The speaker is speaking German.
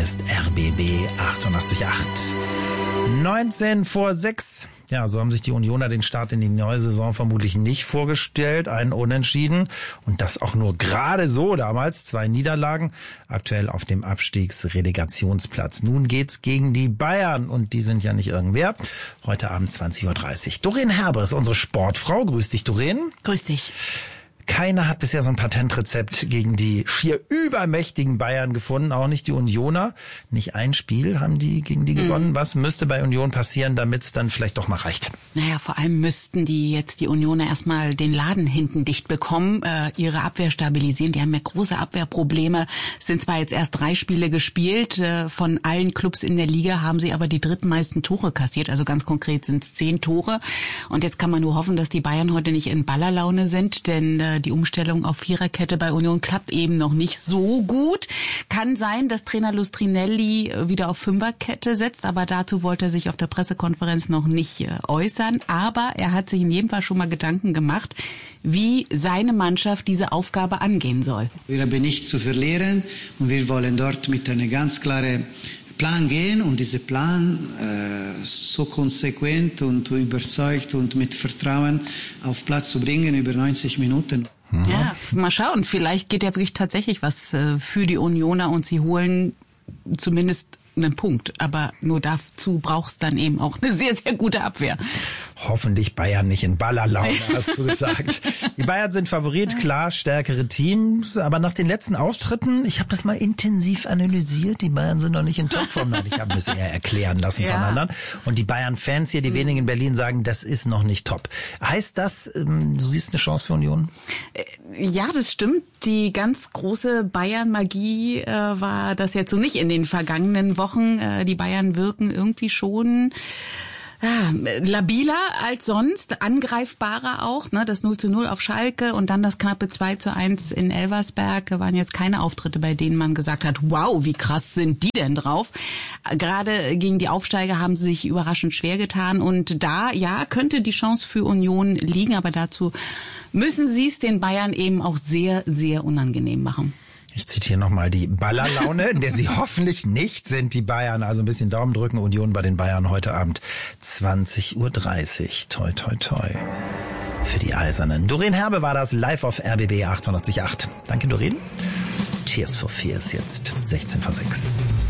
ist RBB 88.8. 19 vor 6. Ja, so haben sich die Unioner den Start in die neue Saison vermutlich nicht vorgestellt. Ein Unentschieden und das auch nur gerade so damals. 2 Niederlagen, aktuell auf dem Abstiegsrelegationsplatz. Nun geht's gegen die Bayern und die sind ja nicht irgendwer. Heute Abend 20.30 Uhr. Doreen Herber ist unsere Sportfrau. Grüß dich, Doreen. Grüß dich. Keiner hat bisher so ein Patentrezept gegen die schier übermächtigen Bayern gefunden, auch nicht die Unioner. Nicht ein Spiel haben die gegen die gewonnen. Was müsste bei Union passieren, damit es dann vielleicht doch mal reicht? Naja, vor allem müssten die Unioner erstmal den Laden hinten dicht bekommen, ihre Abwehr stabilisieren. Die haben ja große Abwehrprobleme. Es sind zwar jetzt erst 3 Spiele gespielt, von allen Clubs in der Liga haben sie aber die drittmeisten Tore kassiert. Also ganz konkret sind es 10 Tore. Und jetzt kann man nur hoffen, dass die Bayern heute nicht in Ballerlaune sind, denn die Umstellung auf Viererkette bei Union klappt eben noch nicht so gut. Kann sein, dass Trainer Lustrinelli wieder auf Fünferkette setzt, aber dazu wollte er sich auf der Pressekonferenz noch nicht äußern. Aber er hat sich in jedem Fall schon mal Gedanken gemacht, wie seine Mannschaft diese Aufgabe angehen soll. Wir haben nichts zu verlieren und wir wollen dort mit einer ganz klaren Plan gehen und diese Plan so konsequent und überzeugt und mit Vertrauen auf Platz zu bringen über 90 Minuten. Ja, mal schauen, vielleicht geht ja wirklich tatsächlich was für die Unioner und sie holen zumindest einen Punkt. Aber nur dazu brauchst dann eben auch eine sehr, sehr gute Abwehr. Hoffentlich Bayern nicht in Ballerlaune, hast du gesagt. Die Bayern sind Favorit, klar, stärkere Teams. Aber nach den letzten Auftritten, ich habe das mal intensiv analysiert, die Bayern sind noch nicht in Topform. Nein, ich habe mir das eher erklären lassen von anderen. Und die Bayern-Fans hier, die wenigen in Berlin, sagen, das ist noch nicht top. Heißt das, du siehst eine Chance für Union? Ja, das stimmt. Die ganz große Bayern-Magie war das jetzt so nicht in den vergangenen Wochen. Die Bayern wirken irgendwie schon labiler als sonst, angreifbarer auch, ne? Das 0:0 auf Schalke und dann das knappe 2:1 in Elversberg waren jetzt keine Auftritte, bei denen man gesagt hat, wow, wie krass sind die denn drauf? Gerade gegen die Aufsteiger haben sie sich überraschend schwer getan und da, ja, könnte die Chance für Union liegen, aber dazu müssen sie es den Bayern eben auch sehr, sehr unangenehm machen. Ich zitiere nochmal die Ballerlaune, in der sie hoffentlich nicht sind, die Bayern. Also ein bisschen Daumen drücken, Union bei den Bayern heute Abend 20.30 Uhr. Toi, toi, toi. Für die Eisernen. Doreen Herbe war das live auf RBB 88.8. Danke, Doreen. Cheers for Fears jetzt. 16 vor 6.